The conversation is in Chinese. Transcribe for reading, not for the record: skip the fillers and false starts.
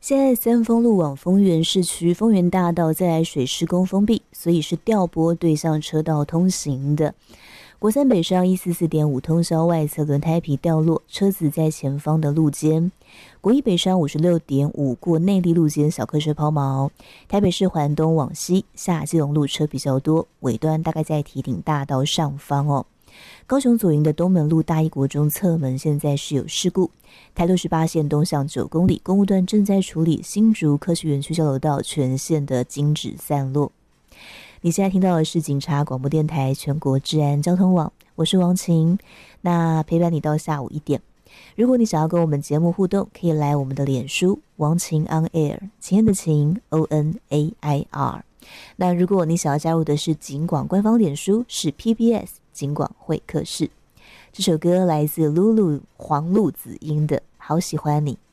现在三丰路往丰原市区丰原大道在来水施工封闭，所以是调拨对向车道通行的。国三北上144.5通宵外侧轮胎皮掉落，车子在前方的路肩。国一北上56.5过内坜路肩小客车抛锚。台北市环东往西下基隆路车比较多，尾端大概在堤顶大道上方哦。高雄左营的东门路大一国中侧门现在是有事故，台68线东向9公里公务段正在处理新竹科学园区交流道全线的禁止散落。你现在听到的是警察广播电台全国治安交通网，我是王晴，那陪伴你到下午1点。如果你想要跟我们节目互动，可以来我们的脸书王晴 on air， 晴天的晴 ONAIR。 那如果你想要加入的是警广官方脸书，是 PBS 警广会客室。这首歌来自露露黄露子英的好喜欢你。